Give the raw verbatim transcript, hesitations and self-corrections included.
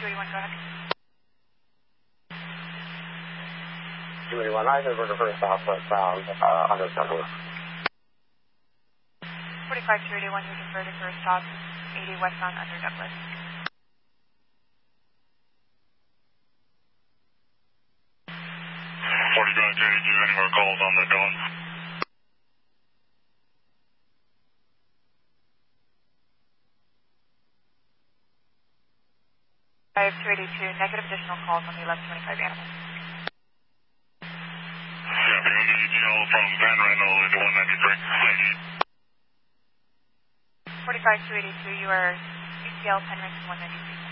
two eighty-one, go ahead. two eighty-one, I over to first southwestbound, uh, under Douglas. forty-five two eighty-one, you converted for a stop, eighty westbound under Douglas. forty-five two eighty-two, any more calls on the Dawn? five two eighty-two, negative additional calls on the eleven twenty-five animal. Yeah, we have the E T L from Van Randall into one ninety-three. Thank you. forty-five two eighty-two, you are E T L ten range one ninety-three.